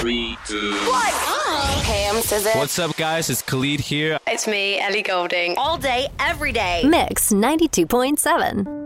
3, 2. Hey, I'm SZA. What's up, guys? It's Khalid here. It's me, Ellie Goulding. All day, every day. Mix 92.7.